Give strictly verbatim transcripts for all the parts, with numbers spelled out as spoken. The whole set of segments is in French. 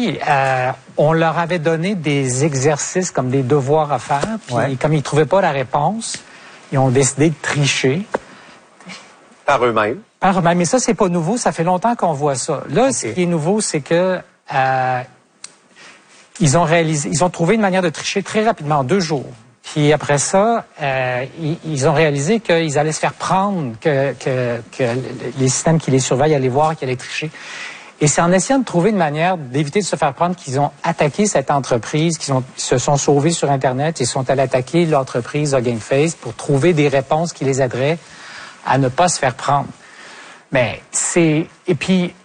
Oui, euh, on leur avait donné des exercices comme des devoirs à faire, puis ouais. comme ils ne trouvaient pas la réponse, ils ont décidé de tricher. Par eux-mêmes? Par eux-mêmes, mais ça, c'est pas nouveau, ça fait longtemps qu'on voit ça. Là, okay. ce qui est nouveau, c'est que euh, ils ont réalisé, ils ont trouvé une manière de tricher très rapidement, en deux jours. Puis après ça, euh, ils, ils ont réalisé qu'ils allaient se faire prendre, que, que, que les systèmes qui les surveillent allaient voir qu'ils allaient tricher. Et c'est en essayant de trouver une manière d'éviter de se faire prendre qu'ils ont attaqué cette entreprise, qu'ils ont, se sont sauvés sur Internet et sont allés attaquer l'entreprise Hugging Face pour trouver des réponses qui les aideraient à ne pas se faire prendre. Mais c'est... Et puis,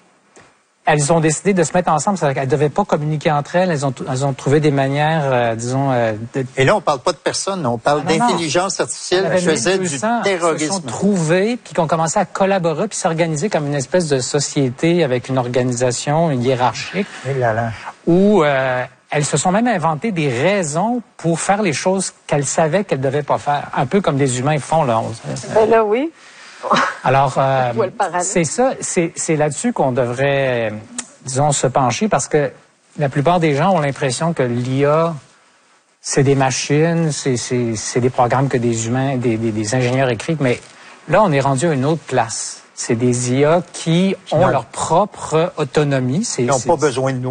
elles ont décidé de se mettre ensemble. C'est-à-dire qu'elles ne devaient pas communiquer entre elles. Elles ont, elles ont trouvé des manières, euh, disons... Euh, de... Et là, on ne parle pas de personnes, on parle ah, d'intelligence artificielle qui faisait du terrorisme. Elles se sont trouvées, puis qui ont commencé à collaborer, puis s'organiser comme une espèce de société avec une organisation, une hiérarchique. Et là là. Où euh, elles se sont même inventées des raisons pour faire les choses qu'elles savaient qu'elles ne devaient pas faire. Un peu comme des humains font, là. Ben là, oui. Alors, euh, c'est ça, c'est, c'est là-dessus qu'on devrait, disons, se pencher parce que la plupart des gens ont l'impression que l'I A, c'est des machines, c'est, c'est, c'est des programmes que des humains, des, des, des ingénieurs écrivent, mais là, on est rendu à une autre place. C'est des I A qui ont non. leur propre autonomie. C'est, Ils n'ont c'est, pas besoin de nous.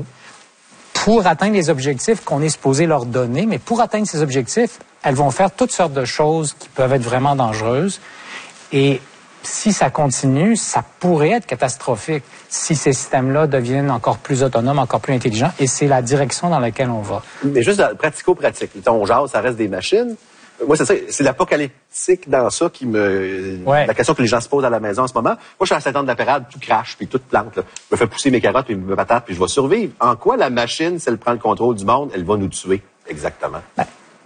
Pour atteindre les objectifs qu'on est supposé leur donner, mais pour atteindre ces objectifs, elles vont faire toutes sortes de choses qui peuvent être vraiment dangereuses. Et si ça continue, ça pourrait être catastrophique si ces systèmes-là deviennent encore plus autonomes, encore plus intelligents, et c'est la direction dans laquelle on va. Mais juste pratico-pratique, on jase, ça reste des machines. Moi, c'est ça, c'est l'apocalyptique dans ça qui me... Ouais. La question que les gens se posent à la maison en ce moment. Moi, je suis à sept ans de la parade, tout crache, puis tout plante. Là. Je me fais pousser mes carottes, puis mes patates, puis je vais survivre. En quoi la machine, si elle prend le contrôle du monde, elle va nous tuer exactement? Ben,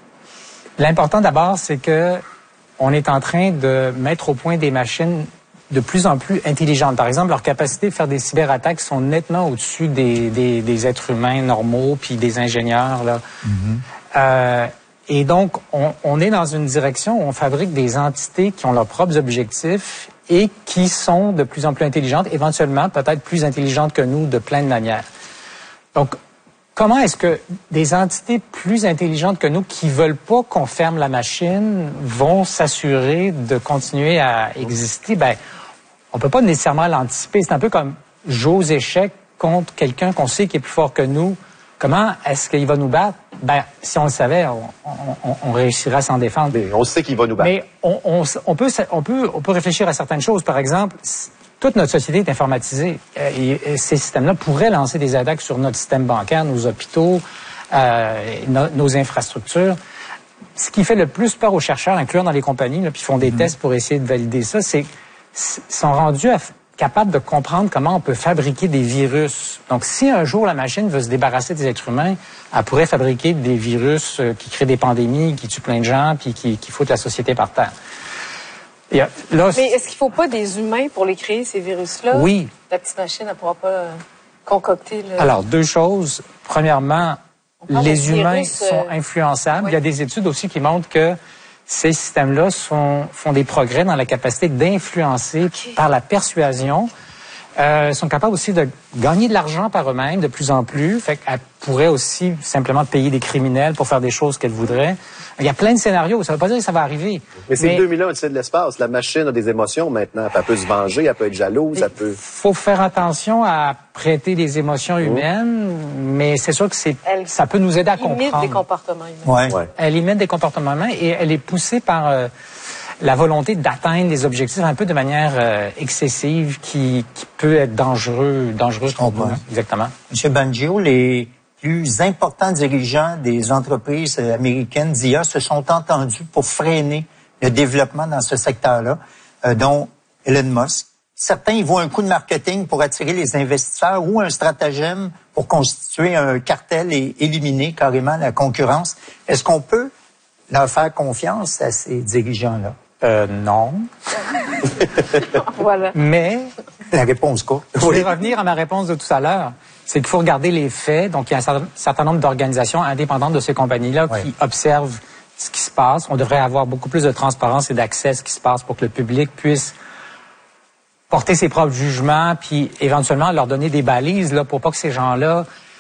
l'important d'abord, c'est que on est en train de mettre au point des machines de plus en plus intelligentes. Par exemple, leur capacité de faire des cyberattaques sont nettement au-dessus des, des, des êtres humains normaux puis des ingénieurs, là. Mm-hmm. Euh, et donc, on, on est dans une direction où on fabrique des entités qui ont leurs propres objectifs et qui sont de plus en plus intelligentes, éventuellement peut-être plus intelligentes que nous de plein de manières. Donc, comment est-ce que des entités plus intelligentes que nous qui veulent pas qu'on ferme la machine vont s'assurer de continuer à exister? Ben, on peut pas nécessairement l'anticiper. C'est un peu comme jouer aux échecs contre quelqu'un qu'on sait qui est plus fort que nous. Comment est-ce qu'il va nous battre? Ben, si on le savait, on, on, on réussirait à s'en défendre. Mais on sait qu'il va nous battre. Mais on, on, on, peut, on, peut, on peut réfléchir à certaines choses. Par exemple, toute notre société est informatisée. Et ces systèmes-là pourraient lancer des attaques sur notre système bancaire, nos hôpitaux, euh, no, nos infrastructures. Ce qui fait le plus peur aux chercheurs, incluant dans les compagnies, là, puis font des mmh. tests pour essayer de valider ça, c'est qu'ils sont rendus à, capables de comprendre comment on peut fabriquer des virus. Donc, si un jour la machine veut se débarrasser des êtres humains, elle pourrait fabriquer des virus euh, qui créent des pandémies, qui tuent plein de gens, puis qui, qui foutent la société par terre. Et là, mais est-ce qu'il ne faut pas des humains pour les créer, ces virus-là? Oui. La petite machine, elle ne pourra pas euh, concocter le... Alors, deux choses. Premièrement, les humains virus, sont influençables. Oui. Il y a des études aussi qui montrent que ces systèmes-là sont, font des progrès dans la capacité d'influencer okay. par la persuasion. Euh, sont capables aussi de gagner de l'argent par eux-mêmes de plus en plus. Fait qu'elles pourraient aussi simplement payer des criminels pour faire des choses qu'elles voudraient. Il y a plein de scénarios. Ça ne veut pas dire que ça va arriver. Mais c'est mais... deux mille un, c'est de l'espace. La machine a des émotions maintenant. Elle peut se venger, elle peut être jalouse, elle peut... Il faut faire attention à prêter des émotions humaines, mmh. mais c'est sûr que c'est, elle ça peut nous aider à comprendre. Elle imite des comportements humains. Ouais. Ouais. Elle imite des comportements humains et elle est poussée par... Euh, la volonté d'atteindre des objectifs un peu de manière euh, excessive qui, qui peut être dangereux, dangereuse pour nous. Exactement. Monsieur Bangio, les plus importants dirigeants des entreprises américaines d'I A se sont entendus pour freiner le développement dans ce secteur-là, euh, dont Elon Musk. Certains y voient un coup de marketing pour attirer les investisseurs ou un stratagème pour constituer un cartel et éliminer carrément la concurrence. Est-ce qu'on peut leur faire confiance à ces dirigeants-là? Euh, non. Voilà. Mais la réponse quoi? Je voulais revenir à ma réponse de tout à l'heure. C'est qu'il faut regarder les faits. Donc, il y a un certain nombre d'organisations indépendantes de ces compagnies-là oui. qui observent ce qui se passe. On devrait avoir beaucoup plus de transparence et d'accès à ce qui se passe pour que le public puisse porter ses propres jugements, puis éventuellement leur donner des balises là pour pas que ces gens-là